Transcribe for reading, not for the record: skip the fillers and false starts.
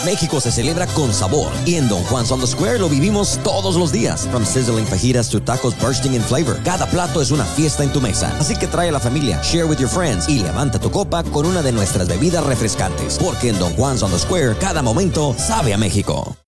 México se celebra con sabor y en Don Juan's on the Square lo vivimos todos los días. From sizzling fajitas to tacos bursting in flavor. Cada plato es una fiesta en tu mesa. Así que trae a la familia, share with your friends y levanta tu copa con una de nuestras bebidas refrescantes. Porque en Don Juan's on the Square cada momento sabe a México.